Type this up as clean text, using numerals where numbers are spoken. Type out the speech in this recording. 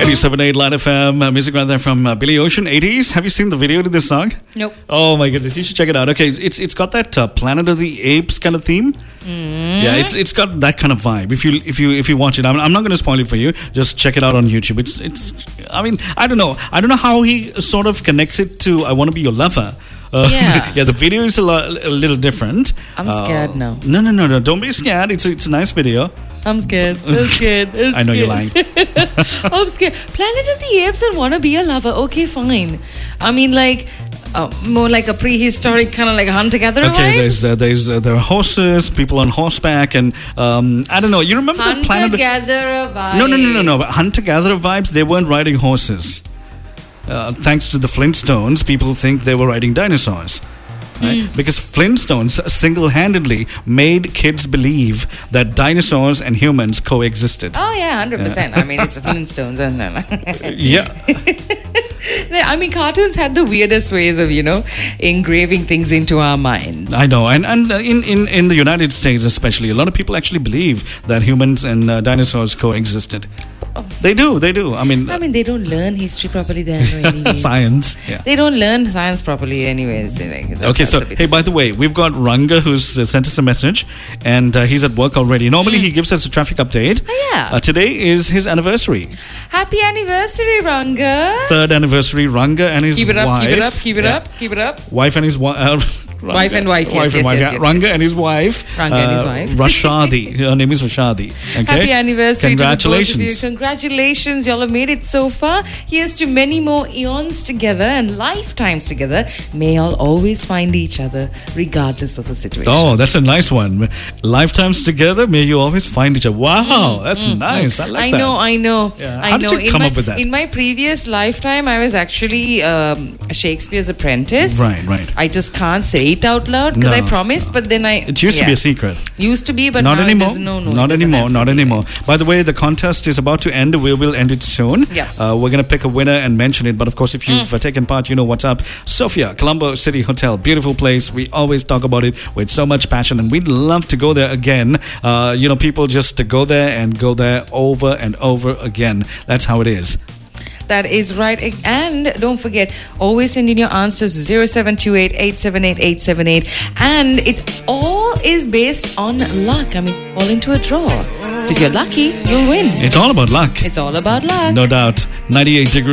87.8 Line FM, music right there from Billy Ocean, 80s. Have you seen the video to this song? Nope. Oh my goodness, you should check it out. Okay, it's got that Planet of the Apes kind of theme. Yeah, it's got that kind of vibe. If you watch it, I'm not going to spoil it for you. Just check it out on YouTube. It's. I mean, I don't know how he sort of connects it to "I Want to Be Your Lover." Yeah. Yeah, the video is a little different. I'm scared now. No. Don't be scared. It's a nice video. I'm scared. I'm scared. I know you're lying. I'm scared. Planet of the Apes and Wanna Be a Lover. Okay, fine. I mean, like, more like a prehistoric kind of like hunter-gatherer vibe? There are horses, people on horseback, and I don't know. You remember the Planet of... Hunter-gatherer vibes. No. But hunter-gatherer vibes, they weren't riding horses. Thanks to the Flintstones, people think they were riding dinosaurs. Right? Because Flintstones single-handedly made kids believe that dinosaurs and humans coexisted. Oh, yeah, 100%. I mean, it's the Flintstones. Yeah. I mean, cartoons had the weirdest ways of, engraving things into our minds. I know. And in the United States especially, a lot of people actually believe that humans and dinosaurs coexisted. They do. I mean, they don't learn history properly there anyways. Science. Yeah. They don't learn science properly anyways. Okay, so, hey, by the way, we've got Ranga who's sent us a message, and he's at work already. Normally, he gives us a traffic update. Oh, yeah. Today is his anniversary. Happy anniversary, Ranga. Third anniversary, Ranga and his wife. Keep it up. Wife and his wife. Wife and wife, yes. Ranga and his wife. Rashadi. Her name is Rashadi. Okay? Happy anniversary. Congratulations. Congratulations. Y'all have made it so far. Here's to many more eons together and lifetimes together. May y'all always find each other, regardless of the situation. Oh, that's a nice one. Lifetimes together, may you always find each other. Wow, that's nice. I like that. I know. Yeah. How did you come up with that? In my previous lifetime, I was actually Shakespeare's apprentice. Right. I just can't say it out loud because I promised, but then it used to be a secret. Used to be, but not now anymore. Not anymore. By the way, the contest is about to end. We will end it soon. Yeah. We're going to pick a winner and mention it. But of course, if you've taken part, you know what's up. Sophia, Colombo City Hotel, beautiful place. We always talk about it with so much passion, and we'd love to go there again. People just to go there over and over again. That's how it is. That is right. And don't forget, always send in your answers 0728 878 878. And it all is based on luck. I mean, fall into a draw. So if you're lucky, you'll win. It's all about luck. It's all about luck. No doubt. 98 degrees.